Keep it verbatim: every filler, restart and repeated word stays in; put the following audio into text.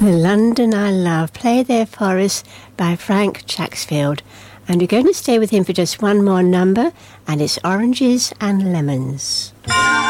The London I Love, Play There For Us by Frank Chacksfield. And we're going to stay with him for just one more number, and it's Oranges and Lemons.